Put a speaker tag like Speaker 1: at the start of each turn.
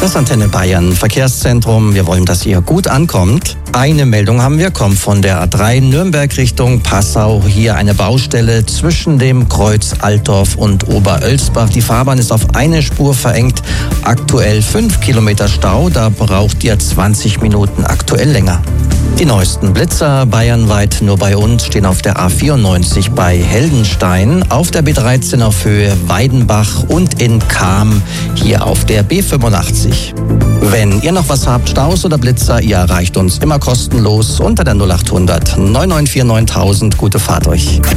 Speaker 1: Das Antenne Bayern Verkehrszentrum. Wir wollen, dass ihr gut ankommt. Eine Meldung haben wir, kommt von der A3 Nürnberg Richtung Passau. Hier eine Baustelle zwischen dem Kreuz Altdorf und Oberölsbach. Die Fahrbahn ist auf eine Spur verengt. Aktuell 5 Kilometer Stau. Da braucht ihr 20 Minuten aktuell länger. Die neuesten Blitzer bayernweit nur bei uns stehen auf der A94 bei Heldenstein, auf der B13 auf Höhe Weidenbach und in Cham hier auf der B85. Wenn ihr noch was habt, Staus oder Blitzer, ihr erreicht uns immer kostenlos unter der 0800 994 9000. Gute Fahrt euch.